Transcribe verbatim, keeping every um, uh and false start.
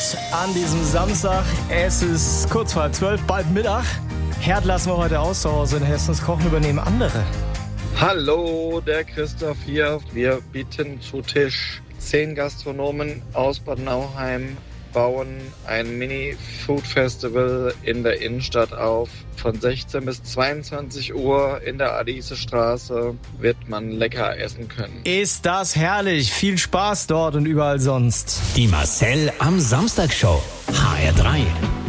an diesem Samstag. Es ist kurz vor halb zwölf, bald Mittag. Herd lassen wir heute aus zu Hause in Hessen. Das Kochen übernehmen andere. Hallo, der Christoph hier. Wir bieten zu Tisch. Zehn Gastronomen aus Bad Nauheim bauen ein Mini-Food-Festival in der Innenstadt auf. Von sechzehn bis zweiundzwanzig Uhr in der Alisestraße wird man lecker essen können. Ist das herrlich. Viel Spaß dort und überall sonst. Die Marcel am Samstag Show. H R drei.